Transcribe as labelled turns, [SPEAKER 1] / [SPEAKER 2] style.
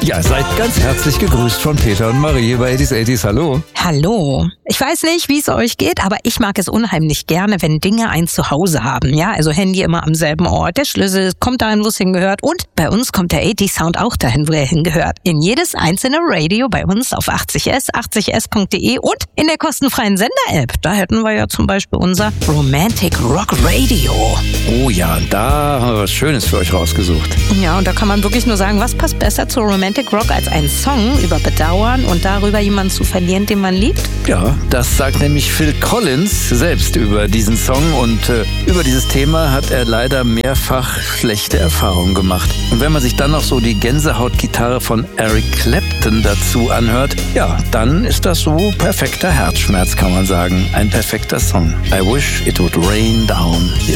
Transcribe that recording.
[SPEAKER 1] Ja, seid ganz herzlich gegrüßt von Peter und Marie bei 80s. Hallo.
[SPEAKER 2] Hallo. Ich weiß nicht, wie es euch geht, aber ich mag es unheimlich gerne, wenn Dinge ein Zuhause haben. Ja, also Handy immer am selben Ort, der Schlüssel kommt dahin, wo es hingehört. Und bei uns kommt der 80s Sound auch dahin, wo er hingehört. In jedes einzelne Radio bei uns auf 80s, 80s.de und in der kostenfreien Sender-App. Da hätten wir ja zum Beispiel unser Romantic Rock Radio.
[SPEAKER 1] Oh ja, da haben wir was Schönes für euch rausgesucht.
[SPEAKER 2] Ja, und da kann man wirklich nur sagen, was passt besser zu Romantic Rock als ein Song über Bedauern und darüber jemanden zu verlieren, den man liebt?
[SPEAKER 1] Ja, das sagt nämlich Phil Collins selbst über diesen Song und über dieses Thema hat er leider mehrfach schlechte Erfahrungen gemacht. Und wenn man sich dann noch so die Gänsehautgitarre von Eric Clapton dazu anhört, ja, dann ist das so perfekter Herzschmerz, kann man sagen. Ein perfekter Song. I wish it would rain down. Hier